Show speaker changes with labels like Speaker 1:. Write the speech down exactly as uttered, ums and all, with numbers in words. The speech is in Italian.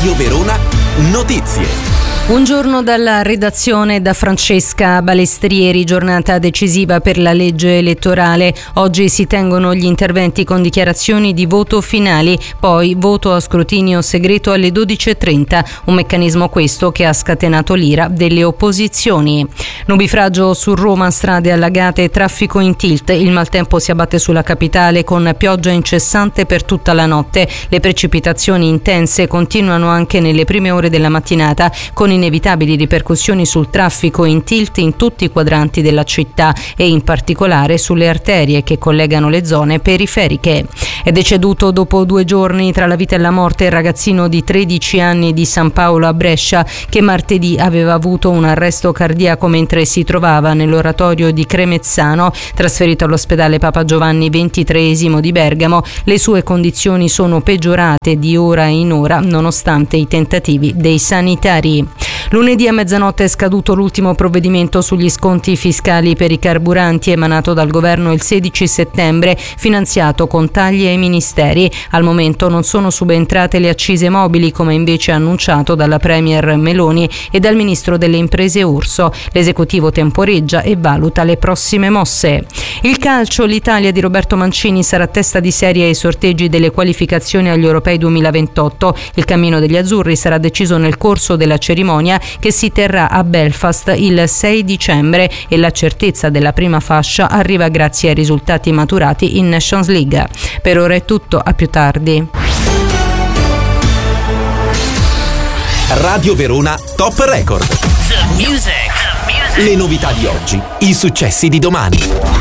Speaker 1: Radio Verona Notizie.
Speaker 2: Buongiorno dalla redazione da Francesca Balestrieri, giornata decisiva per la legge elettorale. Oggi si tengono gli interventi con dichiarazioni di voto finali, poi voto a scrutinio segreto alle dodici e trenta, un meccanismo questo che ha scatenato l'ira delle opposizioni. Nubifragio su Roma, strade allagate, traffico in tilt, il maltempo si abbatte sulla capitale con pioggia incessante per tutta la notte. Le precipitazioni intense continuano anche nelle prime ore della mattinata, con inevitabili ripercussioni sul traffico in tilt in tutti i quadranti della città e in particolare sulle arterie che collegano le zone periferiche. È deceduto dopo due giorni tra la vita e la morte il ragazzino di tredici anni di San Paolo a Brescia, che martedì aveva avuto un arresto cardiaco mentre si trovava nell'oratorio di Cremezzano. Trasferito all'ospedale Papa Giovanni ventitreesimo di Bergamo, le sue condizioni sono peggiorate di ora in ora nonostante i tentativi dei sanitari. Lunedì a mezzanotte è scaduto l'ultimo provvedimento sugli sconti fiscali per i carburanti emanato dal governo il sedici settembre, finanziato con tagli ai ministeri. Al momento non sono subentrate le accise mobili, come invece annunciato dalla premier Meloni e dal ministro delle imprese Urso. L'esecutivo temporeggia e valuta le prossime mosse. Il calcio, l'Italia di Roberto Mancini sarà testa di serie ai sorteggi delle qualificazioni agli Europei duemilaventotto. Il cammino degli azzurri sarà deciso nel corso della cerimonia che si terrà a Belfast il sei dicembre e la certezza della prima fascia arriva grazie ai risultati maturati in Nations League. Per ora è tutto, a più tardi.
Speaker 1: Radio Verona Top Record.
Speaker 3: The music. The music.
Speaker 1: Le novità di oggi, i successi di domani.